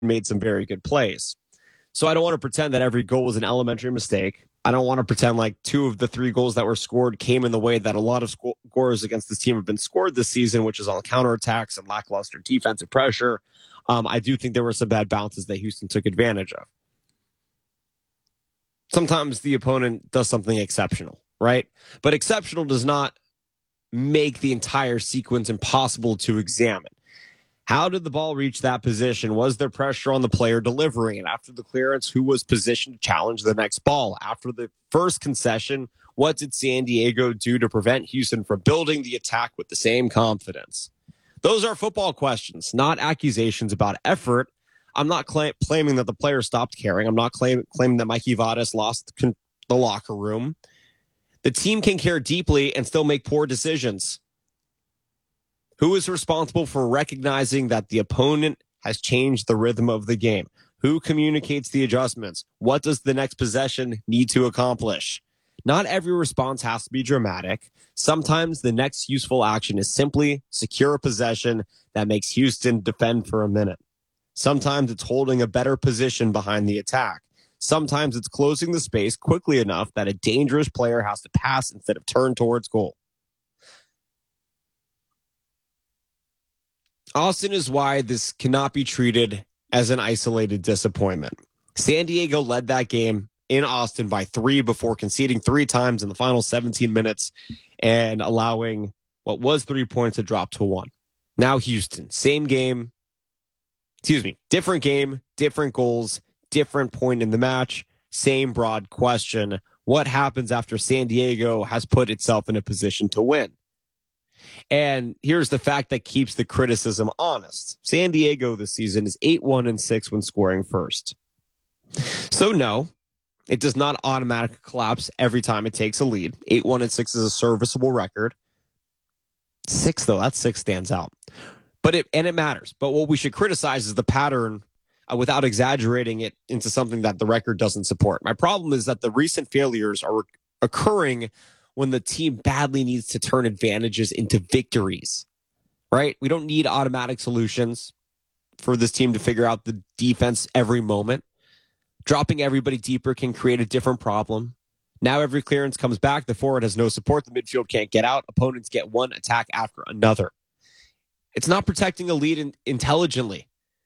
made some very good plays. So I don't want to pretend that every goal was an elementary mistake. I don't want to pretend like 2 of the 3 goals that were scored came in the way that a lot of scores against this team have been scored this season, which is on counterattacks and lackluster defensive pressure. I do think there were some bad bounces that Houston took advantage of. Sometimes the opponent does something exceptional, right? But exceptional does not make the entire sequence impossible to examine. How did the ball reach that position? Was there pressure on the player delivering it? After the clearance, who was positioned to challenge the next ball? After the first concession, what did San Diego do to prevent Houston from building the attack with the same confidence? Those are football questions, not accusations about effort. I'm not claiming that the player stopped caring. I'm not claiming that Mikey Vadas lost the locker room. The team can care deeply and still make poor decisions. Who is responsible for recognizing that the opponent has changed the rhythm of the game? Who communicates the adjustments? What does the next possession need to accomplish? Not every response has to be dramatic. Sometimes the next useful action is simply secure a possession that makes Houston defend for a minute. Sometimes it's holding a better position behind the attack. Sometimes it's closing the space quickly enough that a dangerous player has to pass instead of turn towards goal. Austin is why this cannot be treated as an isolated disappointment. San Diego led that game in Austin by 3 before conceding 3 times in the final 17 minutes and allowing what was 3 points to drop to 1. Now Houston, different game, different goals, different point in the match, same broad question. What happens after San Diego has put itself in a position to win? And here's the fact that keeps the criticism honest. San Diego this season is 8-1-6 when scoring first. So no, it does not automatically collapse every time it takes a lead. 8-1-6 is a serviceable record. 6 though, that 6 stands out. But it matters. But what we should criticize is the pattern without exaggerating it into something that the record doesn't support. My problem is that the recent failures are occurring when the team badly needs to turn advantages into victories, right? We don't need automatic solutions for this team to figure out the defense every moment. Dropping everybody deeper can create a different problem. Now every clearance comes back. The forward has no support. The midfield can't get out. Opponents get one attack after another. It's not protecting a lead intelligently.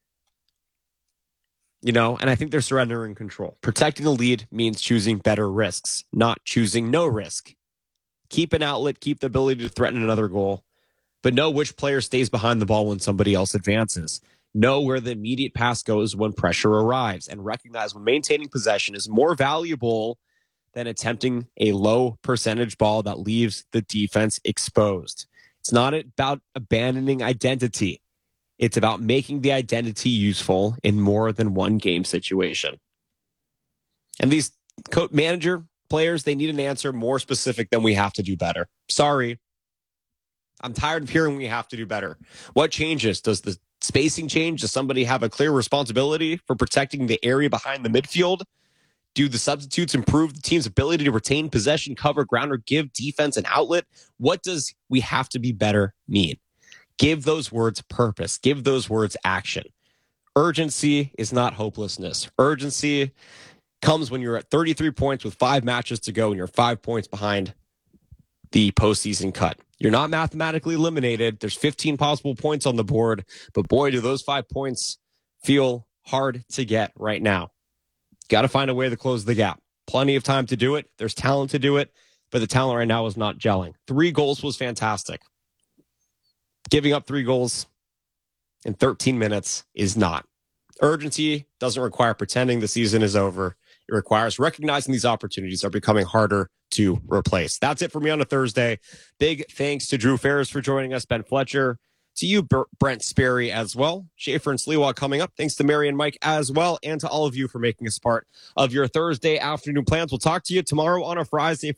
And I think they're surrendering control. Protecting a lead means choosing better risks, not choosing no risk. Keep an outlet, keep the ability to threaten another goal, but know which player stays behind the ball when somebody else advances. Know where the immediate pass goes when pressure arrives, and recognize when maintaining possession is more valuable than attempting a low percentage ball that leaves the defense exposed. It's not about abandoning identity. It's about making the identity useful in more than one game situation. And these manager players, they need an answer more specific than we have to do better. Sorry. I'm tired of hearing we have to do better. What changes? Does the spacing change? Does somebody have a clear responsibility for protecting the area behind the midfield? Do the substitutes improve the team's ability to retain possession, cover ground, or give defense an outlet? What does we have to be better mean? Give those words purpose. Give those words action. Urgency is not hopelessness. Urgency comes when you're at 33 points with 5 matches to go and you're 5 points behind the postseason cut. You're not mathematically eliminated. There's 15 possible points on the board, but boy, do those 5 points feel hard to get right now. Got to find a way to close the gap. Plenty of time to do it. There's talent to do it, but the talent right now is not gelling. 3 goals was fantastic. Giving up 3 goals in 13 minutes is not. Urgency doesn't require pretending the season is over. It requires recognizing these opportunities are becoming harder to replace. That's it for me on a Thursday. Big thanks to Drew Ferris for joining us, Ben Fletcher, to you, Brent Sperry, as well. Schaefer and Sliwa coming up. Thanks to Mary and Mike as well, and to all of you for making us part of your Thursday afternoon plans. We'll talk to you tomorrow on a Friday.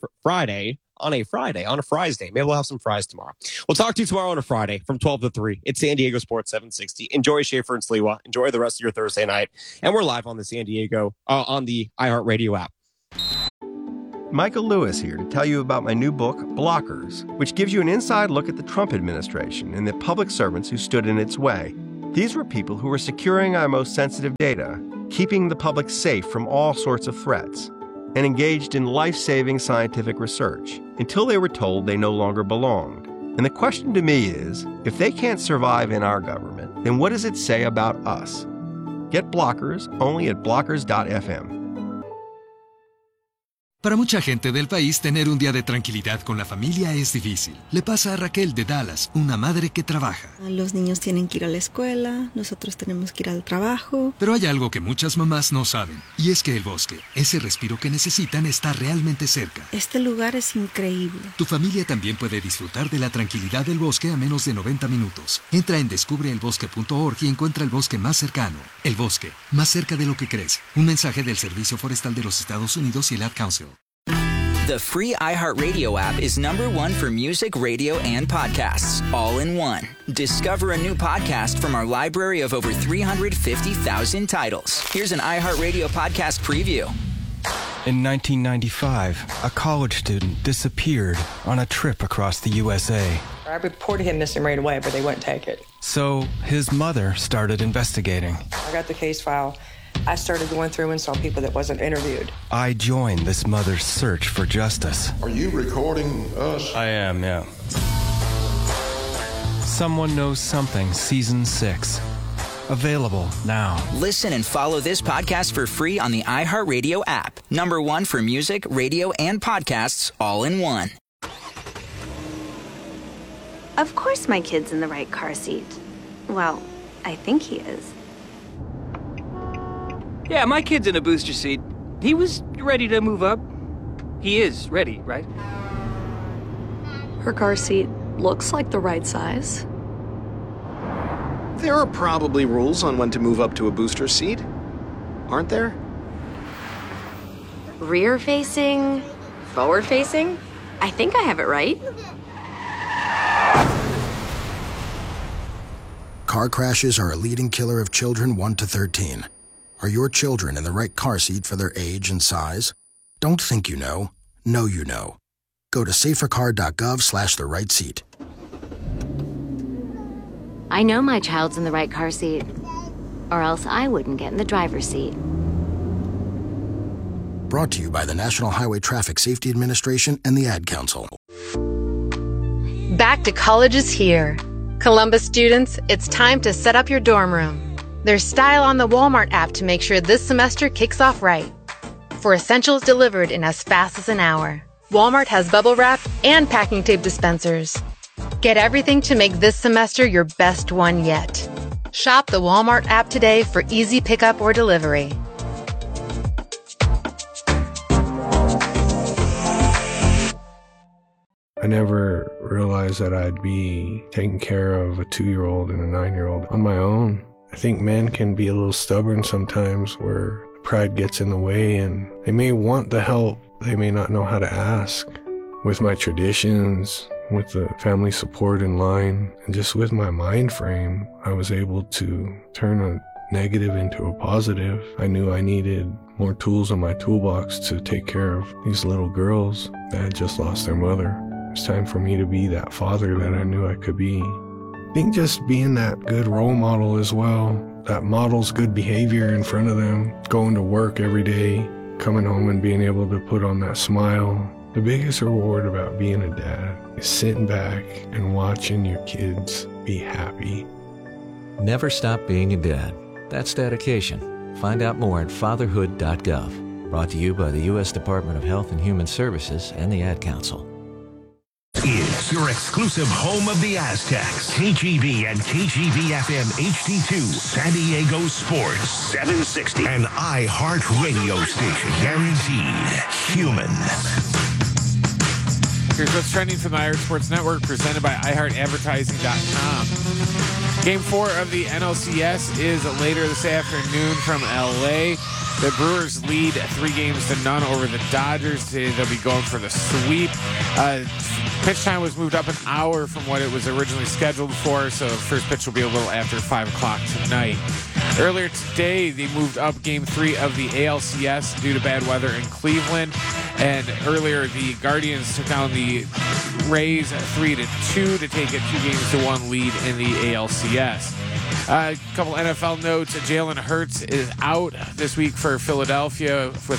Maybe we'll have some fries tomorrow. We'll talk to you tomorrow on a Friday from 12 to 3. It's San Diego Sports 760. Enjoy Schaefer and Sliwa. Enjoy the rest of your Thursday night. And we're live on the on the iHeartRadio app. Michael Lewis here to tell you about my new book, Blockers, which gives you an inside look at the Trump administration and the public servants who stood in its way. These were people who were securing our most sensitive data, keeping the public safe from all sorts of threats, and engaged in life-saving scientific research until they were told they no longer belonged. And the question to me is, if they can't survive in our government, then what does it say about us? Get Blockers only at blockers.fm. Para mucha gente del país, tener un día de tranquilidad con la familia es difícil. Le pasa a Raquel de Dallas, una madre que trabaja. Los niños tienen que ir a la escuela, nosotros tenemos que ir al trabajo. Pero hay algo que muchas mamás no saben, y es que el bosque, ese respiro que necesitan, está realmente cerca. Este lugar es increíble. Tu familia también puede disfrutar de la tranquilidad del bosque a menos de 90 minutos. Entra en descubreelbosque.org y encuentra el bosque más cercano. El bosque, más cerca de lo que crees. Un mensaje del Servicio Forestal de los Estados Unidos y el Ad Council. The free iHeartRadio app is #1 for music, radio, and podcasts, all in one. Discover a new podcast from our library of over 350,000 titles. Here's an iHeartRadio podcast preview. In 1995, a college student disappeared on a trip across the USA. I reported him missing right away, but they wouldn't take it. So his mother started investigating. I got the case file. I started going through and saw people that wasn't interviewed. I joined this mother's search for justice. Are you recording us? I am, yeah. Someone Knows Something, Season 6. Available now. Listen and follow this podcast for free on the iHeartRadio app. #1 for music, radio, and podcasts, all in one. Of course my kid's in the right car seat. Well, I think he is. Yeah, my kid's in a booster seat. He was ready to move up. He is ready, right? Her car seat looks like the right size. There are probably rules on when to move up to a booster seat, aren't there? Rear facing, forward facing? I think I have it right. Car crashes are a leading killer of children 1 to 13. Are your children in the right car seat for their age and size? Don't think you know. Know you know. Go to safercar.gov/the right seat. I know my child's in the right car seat, or else I wouldn't get in the driver's seat. Brought to you by the National Highway Traffic Safety Administration and the Ad Council. Back to college is here. Columbus students, it's time to set up your dorm room. There's style on the Walmart app to make sure this semester kicks off right. For essentials delivered in as fast as an hour, Walmart has bubble wrap and packing tape dispensers. Get everything to make this semester your best one yet. Shop the Walmart app today for easy pickup or delivery. I never realized that I'd be taking care of a 2-year-old and a 9-year-old on my own. I think men can be a little stubborn sometimes where pride gets in the way and they may want the help, they may not know how to ask. With my traditions, with the family support in line, and just with my mind frame, I was able to turn a negative into a positive. I knew I needed more tools in my toolbox to take care of these little girls that had just lost their mother. It was time for me to be that father that I knew I could be. I think just being that good role model as well, that models good behavior in front of them, going to work every day, coming home and being able to put on that smile. The biggest reward about being a dad is sitting back and watching your kids be happy. Never stop being a dad. That's dedication. Find out more at fatherhood.gov. Brought to you by the U.S. Department of Health and Human Services and the Ad Council. Is your exclusive home of the Aztecs. KGB and KGB-FM HD2, San Diego Sports 760. An iHeart radio station. Guaranteed human. Here's what's trending from the iHeart Sports Network, presented by iHeartAdvertising.com. Game 4 of the NLCS is later this afternoon from LA. The Brewers lead 3-0 over the Dodgers. Today they'll be going for the sweep. Pitch time was moved up an hour from what it was originally scheduled for, so first pitch will be a little after 5 o'clock tonight. Earlier today, they moved up Game 3 of the ALCS due to bad weather in Cleveland. And earlier, the Guardians took down the Rays 3-2 to take a 2-1 lead in the ALCS. A couple NFL notes. Jalen Hurts is out this week for Philadelphia with